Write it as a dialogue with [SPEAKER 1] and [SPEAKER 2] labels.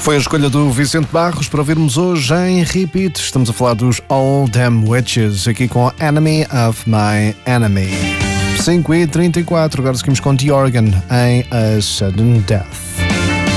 [SPEAKER 1] Foi a escolha do Vicente Barros para ouvirmos hoje em repeat. Estamos a falar dos All Damn Witches, aqui com Enemy of My Enemy. 5h34, agora seguimos com The Organ em A Sudden Death.